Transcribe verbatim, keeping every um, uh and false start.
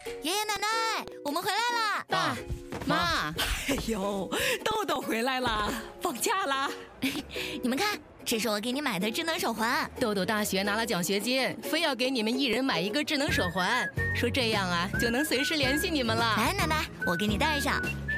爷爷奶奶，我们回来啦！ 爸妈， 哎呦，豆豆回来啦，放假啦！ 你们看，这是我给你买的智能手环。 豆豆大学拿了奖学金，非要给你们一人买一个智能手环，说这样啊就能随时联系你们了。 来，奶奶，我给你戴上。